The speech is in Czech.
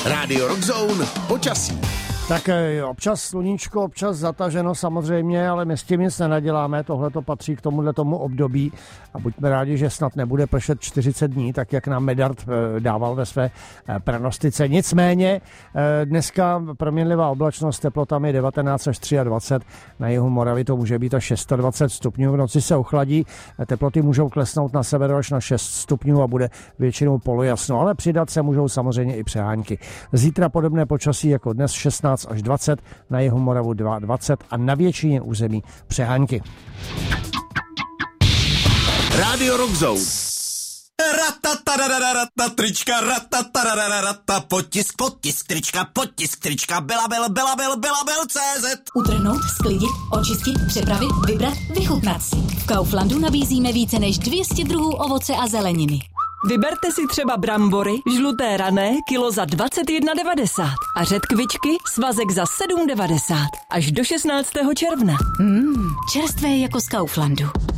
Radio Rock Zone počasí. Tak občas sluníčko, občas zataženo samozřejmě, ale my s tím nic nenaděláme, tohle to patří k tomu období a buďme rádi, že snad nebude pršet 40 dní, tak jak nám Medard dával ve své pranostice. Nicméně dneska proměnlivá oblačnost, teplotami 19 až 23, na jihu Moravy to může být až 26 stupňů, v noci se ochladí, teploty můžou klesnout na severu až na 6 stupňů a bude většinou polojasno, ale přidat se můžou samozřejmě i přehánky. Zítra podobné počasí jako dnes 16 až 20, na jihu Moravu 22 a na většině území přehánky. Radio Rock Zone. Trička, potisk trička, Belabil.cz. Utrhnout, sklidit, očistit, přepravit, vybrat, vychutnat si. V Kauflandu nabízíme více než 200 druhů ovoce a zeleniny. Vyberte si třeba brambory, žluté rané, kilo za 21,90 a řetkvičky, svazek za 7,90 až do 16. června. Čerstvé jako z Kauflandu.